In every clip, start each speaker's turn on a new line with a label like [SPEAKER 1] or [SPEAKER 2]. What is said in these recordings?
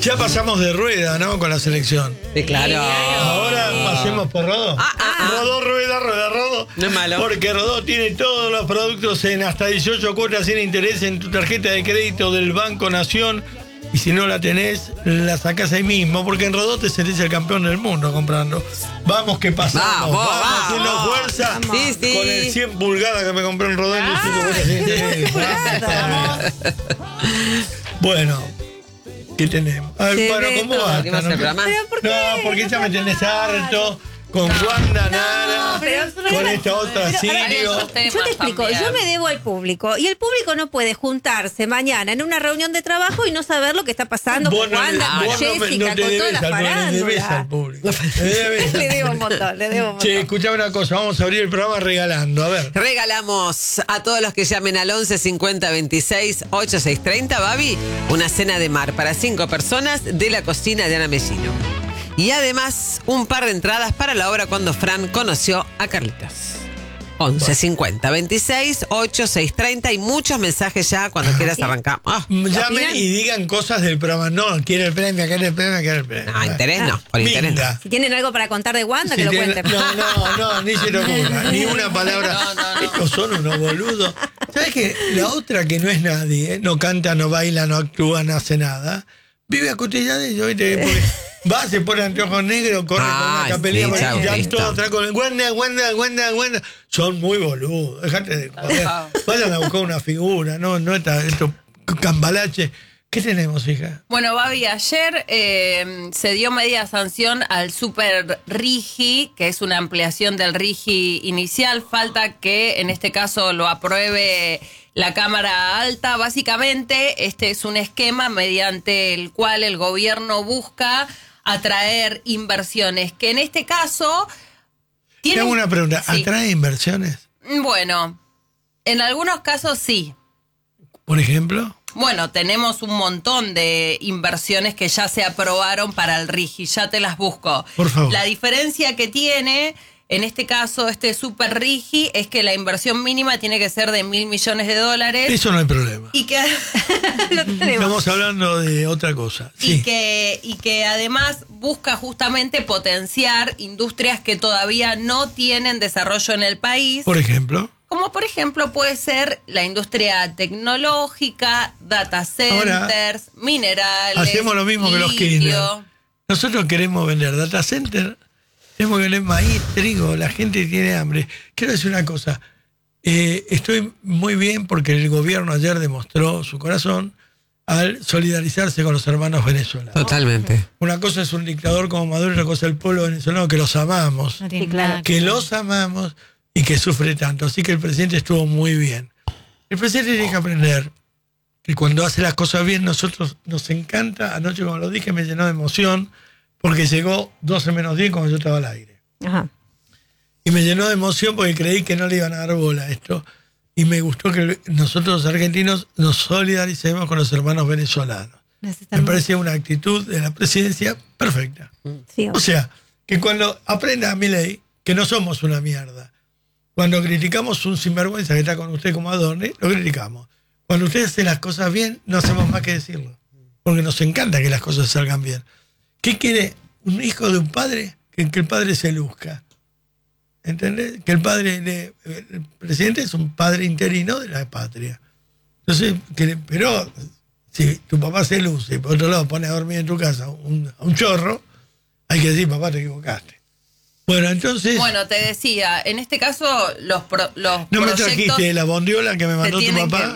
[SPEAKER 1] Ya pasamos de rueda, ¿no? Con la selección.
[SPEAKER 2] Sí, claro.
[SPEAKER 1] Ahora pasemos por Rodó. Rodó, rueda, Rodó.
[SPEAKER 2] No es malo.
[SPEAKER 1] Porque Rodó tiene todos los productos en hasta 18 cuotas sin interés en tu tarjeta de crédito del Banco Nación. Y si no la tenés, la sacás ahí mismo, porque en Rodó te sentís el campeón del mundo comprando. Vamos que pasamos, vamos haciendo fuerza.
[SPEAKER 2] Sí, sí.
[SPEAKER 1] Con el 100 pulgadas que me compré en Rodó. Bueno, ¿qué tenemos? A ver, bueno, ¿cómo va?
[SPEAKER 2] ¿Qué va a hacer, programa?
[SPEAKER 1] No, porque ya me tenés harto. Con Wanda Nara, con esta otra Sirio.
[SPEAKER 3] Yo te explico, yo me debo al público y el público no puede juntarse mañana en una reunión de trabajo y no saber lo que está pasando con Wanda, con Jessica, con todas las farándulas.
[SPEAKER 1] Le debes al público.
[SPEAKER 3] Le debo un montón,
[SPEAKER 1] Che, escuchame una cosa, vamos a abrir el programa regalando, a ver.
[SPEAKER 2] Regalamos a todos los que llamen al 11 50 26 8630, Babi, una cena de mar para 5 personas de la cocina de Ana Mellino. Y además, un par de entradas para la obra Cuando Fran conoció a Carlitos. 11 50 26 8630 y muchos mensajes ya cuando quieras arrancar.
[SPEAKER 1] Llamen y digan cosas del programa. No, quiere el premio, quiere el premio, quiere el premio.
[SPEAKER 2] No, interés no, por interés no.
[SPEAKER 3] Si tienen algo para contar de Wanda, que lo cuenten.
[SPEAKER 1] No, ni se lo ocurra. Ni una palabra. Estos son unos boludos. ¿Sabes qué? La otra que no es nadie, no canta, no baila, no actúa, no hace nada, vive a costilla de ellos, ¿viste? Porque va, se pone anteojos negros, corre con una capelilla, ya todo trae con el Wanda. Son muy boludos, dejate de joder. Vayan a buscar una figura, no está esto cambalache. ¿Qué tenemos, hija?
[SPEAKER 4] Bueno, Babi, ayer se dio media sanción al Super Rigi, que es una ampliación del Rigi inicial. Falta que en este caso lo apruebe la Cámara Alta. Básicamente, este es un esquema mediante el cual el gobierno busca atraer inversiones, que en este caso...
[SPEAKER 1] Te hago una pregunta,
[SPEAKER 4] Sí.
[SPEAKER 1] ¿atrae inversiones?
[SPEAKER 4] Bueno, en algunos casos sí.
[SPEAKER 1] Por ejemplo...
[SPEAKER 4] Bueno, tenemos un montón de inversiones que ya se aprobaron para el RIGI, ya te las busco.
[SPEAKER 1] Por favor.
[SPEAKER 4] La diferencia que tiene, en este caso, este Super RIGI, es que la inversión mínima tiene que ser de $1.000 millones.
[SPEAKER 1] Eso no hay problema.
[SPEAKER 4] Y que
[SPEAKER 3] Lo tenemos.
[SPEAKER 1] Estamos hablando de otra cosa. Sí.
[SPEAKER 4] y que además busca justamente potenciar industrias que todavía no tienen desarrollo en el país.
[SPEAKER 1] Por ejemplo...
[SPEAKER 4] Como por ejemplo puede ser la industria tecnológica, data centers, minerales.
[SPEAKER 1] Hacemos lo mismo que los Kirchner. Nosotros queremos vender data center, tenemos que vender maíz, trigo, la gente tiene hambre. Quiero decir una cosa, estoy muy bien porque el gobierno ayer demostró su corazón al solidarizarse con los hermanos venezolanos.
[SPEAKER 2] Totalmente.
[SPEAKER 1] Una cosa es un dictador como Maduro y otra cosa es el pueblo venezolano que los amamos.
[SPEAKER 3] No tiene nada
[SPEAKER 1] Que los amamos y que sufre tanto. Así que el presidente estuvo muy bien. El presidente tiene que aprender que cuando hace las cosas bien, nosotros nos encanta. Anoche, como lo dije, me llenó de emoción porque llegó 12 menos 10 cuando yo estaba al aire.
[SPEAKER 3] Ajá.
[SPEAKER 1] Y me llenó de emoción porque creí que no le iban a dar bola a esto. Y me gustó que nosotros los argentinos nos solidaricemos con los hermanos venezolanos. Me parecía una actitud de la presidencia perfecta.
[SPEAKER 3] Sí,
[SPEAKER 1] O sea, que cuando aprenda a Milei que no somos una mierda. Cuando criticamos un sinvergüenza que está con usted como Adorni, lo criticamos. Cuando usted hace las cosas bien, no hacemos más que decirlo. Porque nos encanta que las cosas salgan bien. ¿Qué quiere un hijo de un padre? Que el padre se luzca. ¿Entendés? Que el presidente es un padre interino de la patria. Entonces, pero si tu papá se luce y por otro lado pone a dormir en tu casa a un chorro, hay que decir, papá, te equivocaste. Bueno, entonces...
[SPEAKER 4] Bueno, te decía, en este caso los
[SPEAKER 1] ¿No me
[SPEAKER 4] proyectos
[SPEAKER 1] trajiste la bondiola que me mandó tu papá?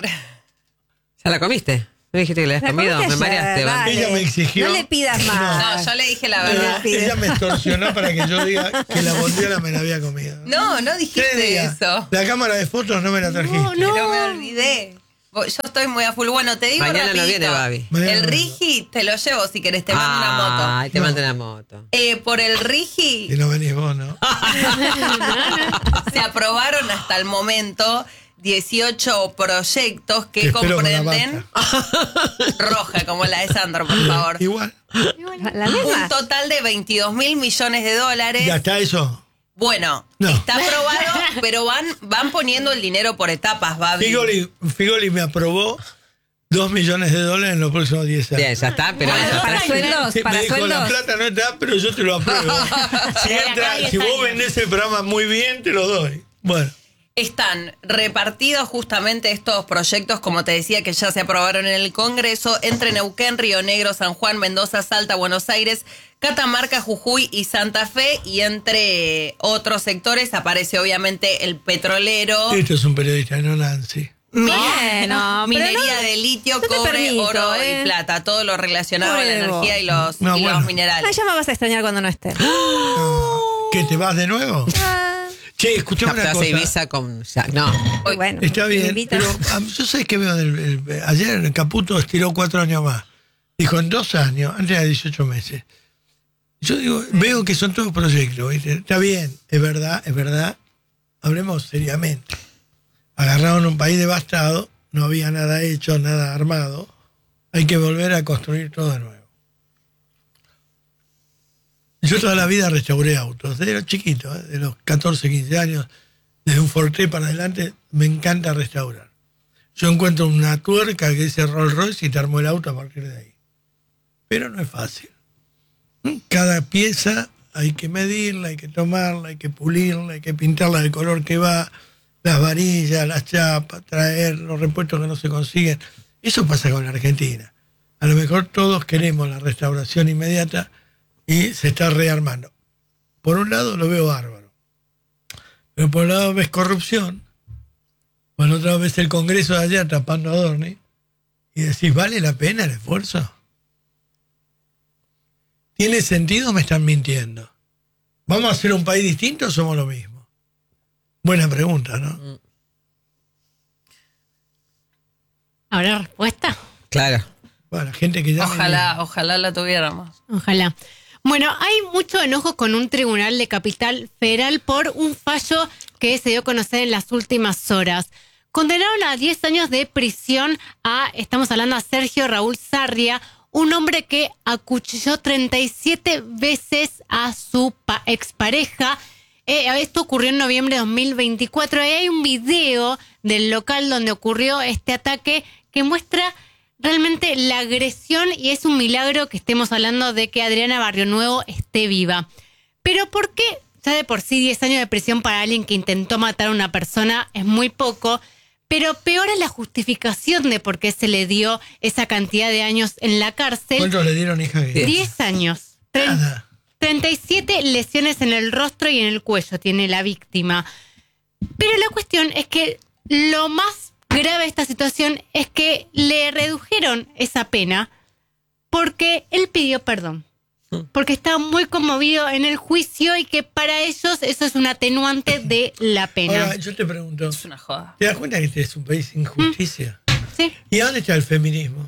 [SPEAKER 2] ¿Ya la comiste? ¿No dijiste que la habías comido? Me mareaste,
[SPEAKER 3] dale.
[SPEAKER 1] Ella me exigió...
[SPEAKER 3] No le pidas más.
[SPEAKER 4] No, yo le dije la verdad.
[SPEAKER 1] Ella me extorsionó para que yo diga que la bondiola me la había comido.
[SPEAKER 4] No dijiste eso.
[SPEAKER 1] La cámara de fotos no me la trajiste.
[SPEAKER 4] Pero me olvidé. Yo estoy muy a full. Bueno, te digo
[SPEAKER 2] Mañana no
[SPEAKER 4] rapidito.
[SPEAKER 2] viene, Babi.
[SPEAKER 1] Mañana
[SPEAKER 4] El
[SPEAKER 1] no.
[SPEAKER 4] Rigi te lo llevo si querés, te mando una moto.
[SPEAKER 2] Ay, te mando una moto.
[SPEAKER 4] Por el Rigi
[SPEAKER 1] Y no venís vos, ¿no?
[SPEAKER 4] se aprobaron hasta el momento 18 proyectos que
[SPEAKER 1] Te espero con la
[SPEAKER 4] comprenden roja, como la de Sandro, por favor.
[SPEAKER 1] Igual.
[SPEAKER 3] La misma.
[SPEAKER 4] Un total de $22.000 millones.
[SPEAKER 1] ¿Ya está eso?
[SPEAKER 4] Bueno,
[SPEAKER 1] No.
[SPEAKER 4] está aprobado, pero van poniendo el dinero por etapas, Babi.
[SPEAKER 1] Figoli me aprobó $2 millones en los próximos 10 años.
[SPEAKER 2] Bien, ya está, pero
[SPEAKER 3] Para sueldos,
[SPEAKER 1] Sí,
[SPEAKER 3] para
[SPEAKER 1] me dijo,
[SPEAKER 3] sueldos.
[SPEAKER 1] la plata no está, pero yo te lo apruebo. Si vos vendés el programa muy bien, te lo doy. Bueno.
[SPEAKER 4] Están repartidos justamente estos proyectos, como te decía, que ya se aprobaron en el Congreso, entre Neuquén, Río Negro, San Juan, Mendoza, Salta, Buenos Aires, Catamarca, Jujuy y Santa Fe. Y entre otros sectores aparece obviamente el petrolero.
[SPEAKER 1] Esto es un periodista, no Nancy.
[SPEAKER 3] Bueno,
[SPEAKER 4] Minería de litio,
[SPEAKER 3] yo te
[SPEAKER 4] cobre,
[SPEAKER 3] permito,
[SPEAKER 4] oro y plata. Todo lo relacionado a la
[SPEAKER 3] Luego.
[SPEAKER 4] energía y los
[SPEAKER 1] Bueno.
[SPEAKER 4] minerales.
[SPEAKER 3] Ya me vas a extrañar cuando no esté.
[SPEAKER 1] ¿Qué, te vas de nuevo? Che, escuchame una
[SPEAKER 2] captás
[SPEAKER 1] cosa.
[SPEAKER 2] Ibiza con... No.
[SPEAKER 3] Muy bueno.
[SPEAKER 1] Está
[SPEAKER 3] me
[SPEAKER 1] bien,
[SPEAKER 3] invitas.
[SPEAKER 1] pero yo sé que veo ayer Caputo estiró 4 años más. Dijo, en 2 años, antes de 18 meses. Yo digo, veo que son todos proyectos, ¿viste? Está bien, es verdad. Hablemos seriamente. Agarraron un país devastado, no había nada hecho, nada armado. Hay que volver a construir todo de nuevo. Yo toda la vida restauré autos, desde chiquito, de los 14, 15 años, desde un Forte para adelante, me encanta restaurar. Yo encuentro una tuerca que dice Rolls Royce y te armo el auto a partir de ahí. Pero no es fácil. Cada pieza hay que medirla, hay que tomarla, hay que pulirla, hay que pintarla del color que va, las varillas, las chapas, traer los repuestos que no se consiguen. Eso pasa con la Argentina. A lo mejor todos queremos la restauración inmediata y se está rearmando. Por un lado lo veo bárbaro, pero por otro lado ves corrupción, por otro lado ves el Congreso de allá tapando a Adorni y decís, ¿vale la pena el esfuerzo? ¿Tiene sentido o me están mintiendo? ¿Vamos a ser un país distinto o somos lo mismo? Buena pregunta, ¿no?
[SPEAKER 5] ¿Habrá respuesta?
[SPEAKER 2] Claro.
[SPEAKER 1] Bueno, gente que ya...
[SPEAKER 4] Ojalá la tuviéramos.
[SPEAKER 5] Ojalá. Bueno, hay mucho enojo con un tribunal de Capital Federal por un fallo que se dio a conocer en las últimas horas. Condenaron a 10 años de prisión estamos hablando a Sergio Raúl Sarria, un hombre que acuchilló 37 veces a su expareja. Esto ocurrió en noviembre de 2024. Ahí hay un video del local donde ocurrió este ataque que muestra realmente la agresión y es un milagro que estemos hablando de que Adriana Barrionuevo esté viva. Pero ¿por qué? Ya de por sí 10 años de prisión para alguien que intentó matar a una persona es muy poco, pero peor es la justificación de por qué se le dio esa cantidad de años en la cárcel.
[SPEAKER 1] ¿Cuántos le dieron, hija?
[SPEAKER 5] 10 años.
[SPEAKER 1] Nada.
[SPEAKER 5] 37 lesiones en el rostro y en el cuello tiene la víctima. Pero la cuestión es que lo más grave de esta situación es que le redujeron esa pena porque él pidió perdón. Porque estaba muy conmovido en el juicio y que para ellos eso es un atenuante de la pena.
[SPEAKER 1] Ahora, yo te pregunto,
[SPEAKER 4] Es una joda.
[SPEAKER 1] ¿te das cuenta que este es un país sin justicia?
[SPEAKER 5] Sí,
[SPEAKER 1] ¿Y a dónde está el feminismo?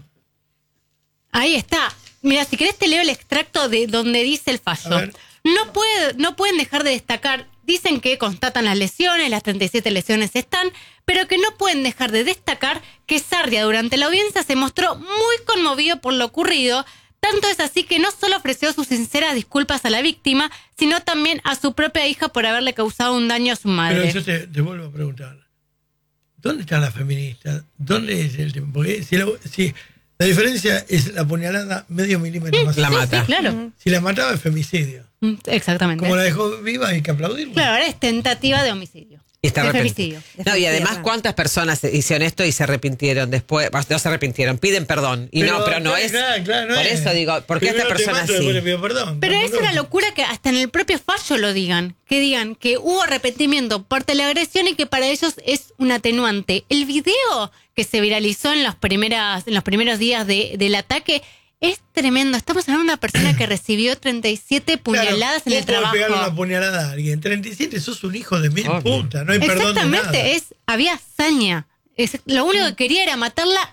[SPEAKER 5] ahí está. Mira, si querés te leo el extracto de donde dice el
[SPEAKER 1] A
[SPEAKER 5] fallo.
[SPEAKER 1] ver.
[SPEAKER 5] No pueden dejar de destacar, dicen que constatan las lesiones, las 37 lesiones están, pero que no pueden dejar de destacar que Sarria durante la audiencia se mostró muy conmovido por lo ocurrido. Tanto es así que no solo ofreció sus sinceras disculpas a la víctima, sino también a su propia hija por haberle causado un daño a su madre.
[SPEAKER 1] Pero yo te vuelvo a preguntar, ¿dónde están las feministas? ¿Dónde es el tiempo? Porque si la diferencia es la puñalada medio milímetro más.
[SPEAKER 2] La mata.
[SPEAKER 5] Sí, claro.
[SPEAKER 1] Si la mataba es femicidio.
[SPEAKER 5] Exactamente.
[SPEAKER 1] Como la dejó viva hay que aplaudirla.
[SPEAKER 5] Claro, ahora es tentativa de homicidio.
[SPEAKER 2] Y está
[SPEAKER 5] De
[SPEAKER 2] arrepentido.
[SPEAKER 5] femicidio.
[SPEAKER 2] No, y además, ¿cuántas personas hicieron esto y se arrepintieron después? No se arrepintieron, piden perdón. Y pero no es.
[SPEAKER 1] Claro, no
[SPEAKER 2] por
[SPEAKER 1] es.
[SPEAKER 2] eso digo, ¿por qué
[SPEAKER 1] Primero
[SPEAKER 2] esta
[SPEAKER 1] te
[SPEAKER 2] persona
[SPEAKER 1] mato, después le
[SPEAKER 2] sí?
[SPEAKER 1] pido perdón.
[SPEAKER 5] Pero es
[SPEAKER 1] Tampoco-
[SPEAKER 5] una locura que hasta en el propio fallo lo digan. Que digan que hubo arrepentimiento por parte de la agresión y que para ellos es un atenuante. El video que se viralizó en los primeros días del ataque es tremendo. Estamos hablando de una persona que recibió 37 puñaladas en el
[SPEAKER 1] ¿cómo
[SPEAKER 5] trabajo.
[SPEAKER 1] pegarle una puñalada a alguien? 37, sos un hijo de mil
[SPEAKER 2] Obvio.
[SPEAKER 1] puta, no hay perdón de nada.
[SPEAKER 5] Exactamente, había hazaña. Lo único que quería era matarla